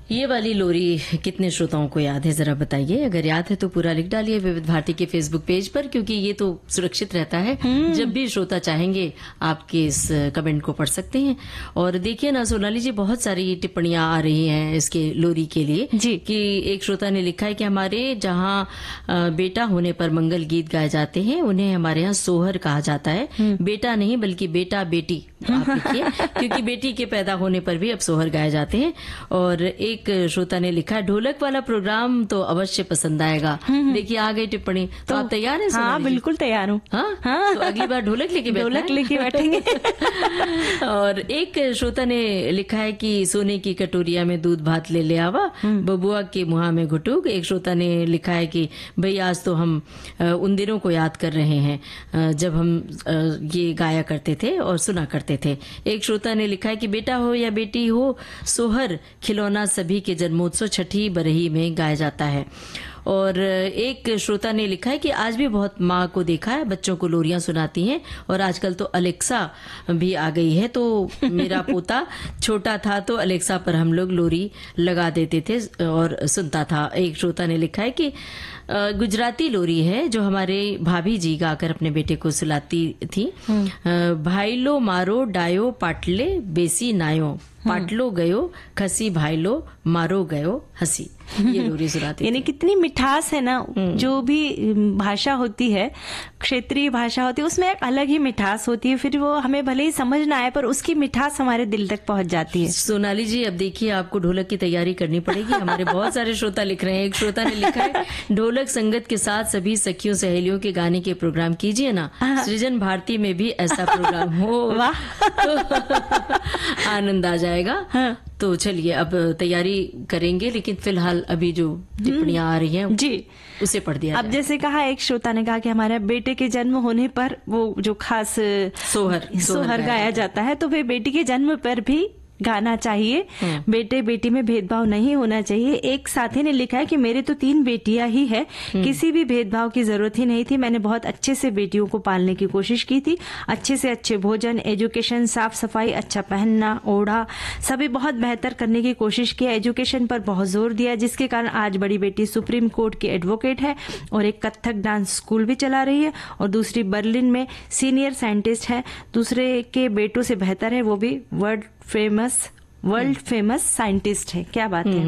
ये वाली लोरी कितने श्रोताओं को याद है, जरा बताइए। अगर याद है तो पूरा लिख डालिए विविध भारती के फेसबुक पेज पर, क्योंकि ये तो सुरक्षित रहता है। जब भी श्रोता चाहेंगे आपके इस कमेंट को पढ़ सकते हैं। और देखिए ना सोनाली जी, बहुत सारी टिप्पणियां आ रही हैं इसके लोरी के लिए जी। कि एक श्रोता ने लिखा है कि हमारे जहाँ बेटा होने पर मंगल गीत गाए जाते हैं उन्हें हमारे यहाँ सोहर कहा जाता है। बेटा नहीं बल्कि बेटा बेटी आप लिखिए, क्योंकि बेटी के पैदा होने पर भी अब सोहर गाए जाते हैं। और एक श्रोता ने लिखा है ढोलक वाला प्रोग्राम तो अवश्य पसंद आएगा। देखिए आ गई टिप्पणी, तो आप तैयार हैं? हाँ बिल्कुल तैयार हूँ। हाँ, तो अगली बार ढोलक लेके बैठेंगे। और एक श्रोता ने लिखा है कि सोने की कटोरिया में दूध भात ले आवा, बबुआ के मुहा में घुटुक। एक श्रोता ने लिखा है कि भाई आज तो हम उन दिनों को याद कर रहे हैं जब हम ये गाया करते थे और सुना करते थे। एक श्रोता ने लिखा है कि बेटा हो या बेटी हो, सोहर खिलौना सभी के जन्मोत्सव छठी बरही में गाया जाता है। और एक श्रोता ने लिखा है कि आज भी बहुत माँ को देखा है बच्चों को लोरियां सुनाती हैं, और आजकल तो अलेक्सा भी आ गई है। तो मेरा पोता छोटा था तो अलेक्सा पर हम लोग लोरी लगा देते थे और सुनता था। एक श्रोता ने लिखा है कि गुजराती लोरी है जो हमारे भाभी जी गाकर अपने बेटे को सुलाती थी। भाईलो मारो डायो पाटले बेसी नायो, पाटलो गयो खसी भाईलो मारो गयो हसी। ये लोरी सुनाती यानी कितनी मिठास है ना। जो भी भाषा होती है, क्षेत्रीय भाषा होती है, उसमें एक अलग ही मिठास होती है। फिर वो हमें भले ही समझ ना आए पर उसकी मिठास हमारे दिल तक पहुंच जाती है। सोनाली जी अब देखिए आपको ढोलक की तैयारी करनी पड़ेगी। हमारे बहुत सारे श्रोता लिख रहे हैं। एक श्रोता ने लिखा है ढोलक संगत के साथ सभी सखियों सहेलियों के गाने के प्रोग्राम कीजिए ना, सृजन भारती में भी ऐसा प्रोग्राम हो। तो आनंद आ जाएगा। तो चलिए अब तैयारी करेंगे, लेकिन फिलहाल अभी जो टिप्पणियां आ रही हैं जी उसे पढ़ दिया। अब जैसे कहा, एक श्रोता ने कहा कि हमारे बेटे के जन्म होने पर वो जो खास सोहर गाया जाता है, तो वे बेटी के जन्म पर भी गाना चाहिए। बेटे बेटी में भेदभाव नहीं होना चाहिए। एक साथी ने लिखा है कि मेरे तो 3 बेटियां ही है, किसी भी भेदभाव की जरूरत ही नहीं थी। मैंने बहुत अच्छे से बेटियों को पालने की कोशिश की थी। अच्छे से अच्छे भोजन, एजुकेशन, साफ सफाई, अच्छा पहनना ओढ़ा, सभी बहुत बेहतर करने की कोशिश की। एजुकेशन पर बहुत जोर दिया, जिसके कारण आज बड़ी बेटी सुप्रीम कोर्ट की एडवोकेट है और एक कथक डांस स्कूल भी चला रही है, और दूसरी बर्लिन में सीनियर साइंटिस्ट है। दूसरे के बेटों से बेहतर है, वो भी वर्ल्ड फेमस साइंटिस्ट है। क्या बात है।